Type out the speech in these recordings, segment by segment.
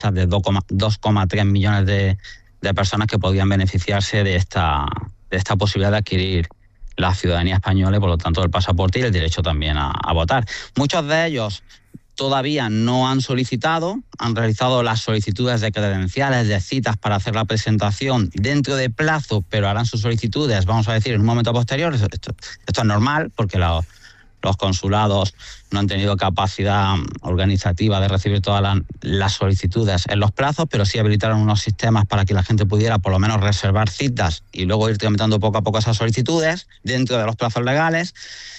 de 2,3 millones de personas que podían beneficiarse de esta posibilidad de adquirir la ciudadanía española y, por lo tanto, el pasaporte y el derecho también a votar. Muchos de ellos todavía no han solicitado, han realizado las solicitudes de credenciales, de citas para hacer la presentación dentro de plazo, pero harán sus solicitudes, vamos a decir, en un momento posterior. Esto es normal, porque los consulados no han tenido capacidad organizativa de recibir todas las solicitudes en los plazos, pero sí habilitaron unos sistemas para que la gente pudiera por lo menos reservar citas y luego ir tramitando poco a poco esas solicitudes dentro de los plazos legales,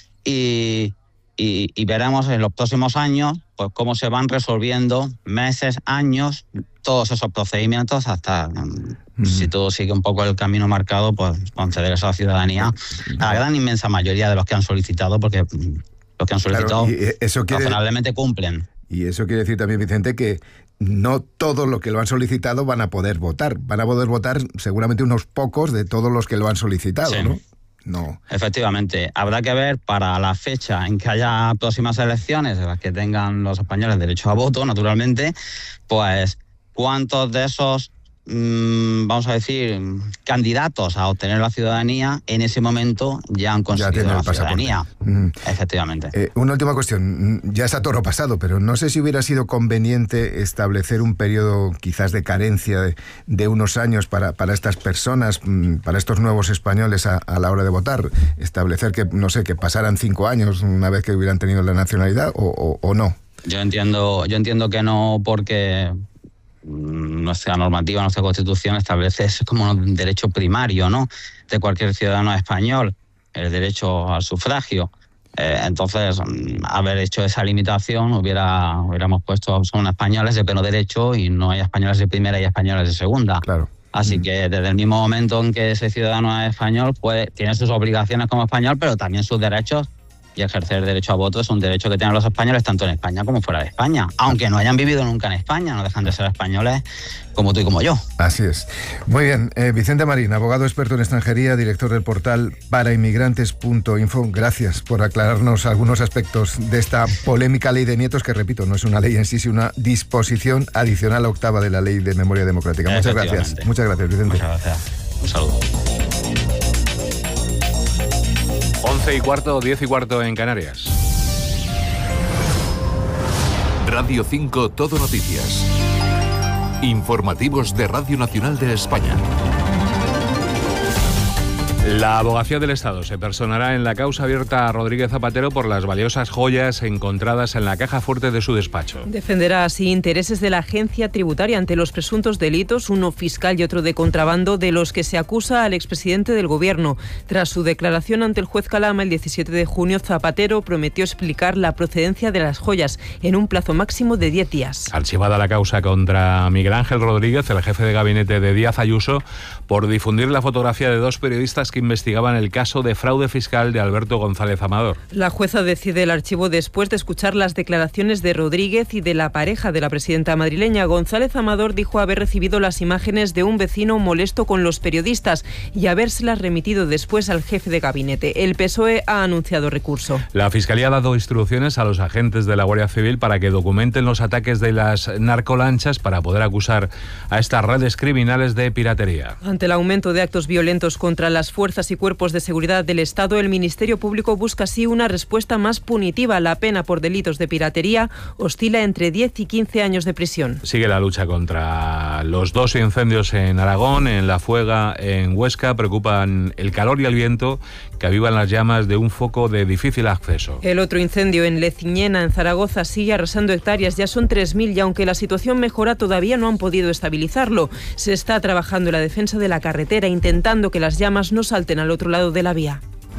y veremos en los próximos años pues cómo se van resolviendo meses, años, todos esos procedimientos hasta, si todo sigue un poco el camino marcado, pues conceder esa ciudadanía a la gran inmensa mayoría de los que han solicitado, porque los que han solicitado razonablemente cumplen. Y eso quiere decir también, Vicente, que no todos los que lo han solicitado van a poder votar. Van a poder votar seguramente unos pocos de todos los que lo han solicitado, sí. ¿no? No. Efectivamente, habrá que ver para la fecha en que haya próximas elecciones en las que tengan los españoles derecho a voto, naturalmente, pues cuántos de esos, vamos a decir, candidatos a obtener la ciudadanía en ese momento ya han conseguido la ciudadanía. Efectivamente. Una última cuestión, ya está toro pasado, pero no sé si hubiera sido conveniente establecer un periodo quizás de carencia de unos años para estas personas, para estos nuevos españoles a la hora de votar, establecer que, no sé, que pasaran 5 años una vez que hubieran tenido la nacionalidad o no. Yo entiendo que no, porque nuestra normativa, nuestra Constitución establece eso como un derecho primario, ¿no?, de cualquier ciudadano español, el derecho al sufragio. Entonces, haber hecho esa limitación, hubiéramos puesto son españoles de pleno derecho y no hay españoles de primera y españoles de segunda. Claro. Así que desde el mismo momento en que ese ciudadano es español, tiene sus obligaciones como español, pero también sus derechos, y ejercer el derecho a voto es un derecho que tienen los españoles tanto en España como fuera de España. Aunque no hayan vivido nunca en España, no dejan de ser españoles como tú y como yo. Así es. Muy bien. Vicente Marín, abogado experto en extranjería, director del portal parainmigrantes.info. Gracias por aclararnos algunos aspectos de esta polémica ley de nietos, que, repito, no es una ley en sí, sino una disposición adicional octava de la Ley de Memoria Democrática. Muchas gracias. Muchas gracias, Vicente. Muchas gracias. Un saludo. 11:15, 10:15 en Canarias. Radio 5 Todo Noticias. Informativos de Radio Nacional de España. La Abogacía del Estado se personará en la causa abierta a Rodríguez Zapatero por las valiosas joyas encontradas en la caja fuerte de su despacho. Defenderá así intereses de la agencia tributaria ante los presuntos delitos, uno fiscal y otro de contrabando, de los que se acusa al expresidente del Gobierno. Tras su declaración ante el juez Calama el 17 de junio, Zapatero prometió explicar la procedencia de las joyas en un plazo máximo de 10 días. Archivada la causa contra Miguel Ángel Rodríguez, el jefe de gabinete de Díaz Ayuso, por difundir la fotografía de 2 periodistas que investigaban el caso de fraude fiscal de Alberto González Amador. La jueza decide el archivo después de escuchar las declaraciones de Rodríguez y de la pareja de la presidenta madrileña. González Amador dijo haber recibido las imágenes de un vecino molesto con los periodistas y habérselas remitido después al jefe de gabinete. El PSOE ha anunciado recurso. La Fiscalía ha dado instrucciones a los agentes de la Guardia Civil para que documenten los ataques de las narcolanchas para poder acusar a estas redes criminales de piratería. Ante el aumento de actos violentos contra las fuerzas y cuerpos de seguridad del Estado, el Ministerio Público busca así una respuesta más punitiva. La pena por delitos de piratería oscila entre 10 y 15 años de prisión. Sigue la lucha contra los 2 incendios en Aragón, en La Fuega, en Huesca. Preocupan el calor y el viento que avivan las llamas de un foco de difícil acceso. El otro incendio en Leciñena, en Zaragoza, sigue arrasando hectáreas. Ya son 3.000 y aunque la situación mejora, todavía no han podido estabilizarlo. Se está trabajando en la defensa de la carretera, intentando que las llamas no salten al otro lado de la vía.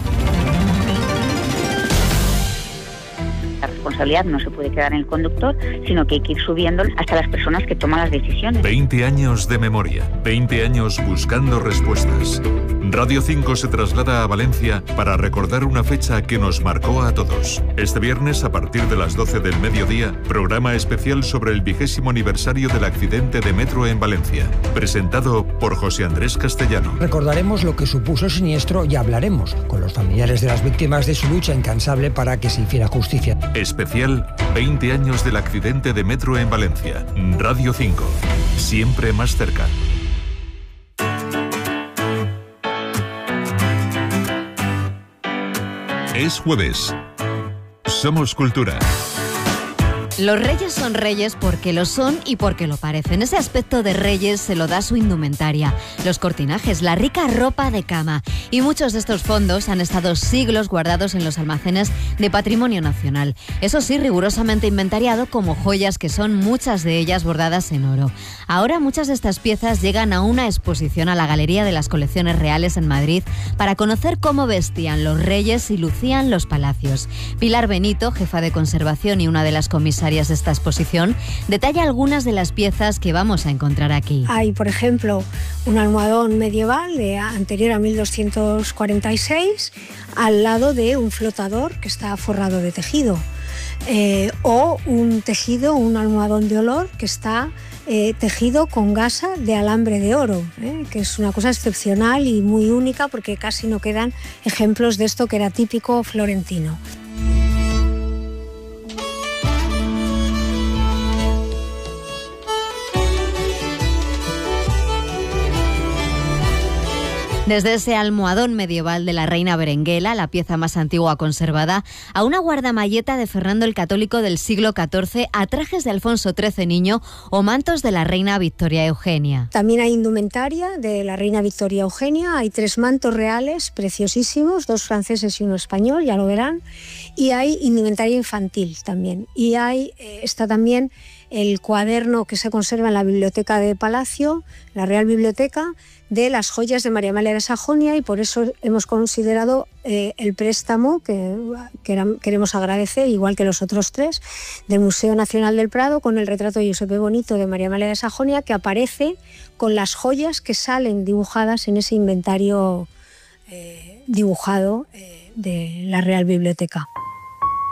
La responsabilidad no se puede quedar en el conductor, sino que hay que ir subiendo hasta las personas que toman las decisiones. 20 años de memoria, 20 años buscando respuestas. Radio 5 se traslada a Valencia para recordar una fecha que nos marcó a todos. Este viernes, a partir de las 12 del mediodía, programa especial sobre el 20º aniversario del accidente de metro en Valencia, presentado por José Andrés Castellano. Recordaremos lo que supuso el siniestro y hablaremos con los familiares de las víctimas de su lucha incansable para que se hiciera justicia. Especial 20 años del accidente de metro en Valencia. Radio 5, siempre más cerca. Es jueves. Somos Cultura. Los reyes son reyes porque lo son y porque lo parecen. Ese aspecto de reyes se lo da su indumentaria, los cortinajes, la rica ropa de cama. Y muchos de estos fondos han estado siglos guardados en los almacenes de Patrimonio Nacional. Eso sí, rigurosamente inventariado como joyas, que son muchas de ellas bordadas en oro. Ahora muchas de estas piezas llegan a una exposición a la Galería de las Colecciones Reales en Madrid para conocer cómo vestían los reyes y lucían los palacios. Pilar Benito, jefa de conservación y una de las comisarias de esta exposición, detalla algunas de las piezas que vamos a encontrar aquí. Hay, por ejemplo, un almohadón medieval anterior a 1246 al lado de un flotador que está forrado de tejido, o un almohadón de olor que está tejido con gasa de alambre de oro, que es una cosa excepcional y muy única porque casi no quedan ejemplos de esto que era típico florentino. Desde ese almohadón medieval de la reina Berenguela, la pieza más antigua conservada, a una guardamalleta de Fernando el Católico del siglo XIV, a trajes de Alfonso XIII niño o mantos de la reina Victoria Eugenia. También hay indumentaria de la reina Victoria Eugenia, hay 3 mantos reales preciosísimos, 2 franceses y 1 español, ya lo verán, y hay indumentaria infantil también. Y está también el cuaderno que se conserva en la biblioteca de Palacio, la Real Biblioteca, de las joyas de María Amelia de Sajonia, y por eso hemos considerado el préstamo que queremos agradecer, igual que los otros 3, del Museo Nacional del Prado, con el retrato de Giuseppe Bonito de María Amelia de Sajonia, que aparece con las joyas que salen dibujadas en ese inventario dibujado de la Real Biblioteca.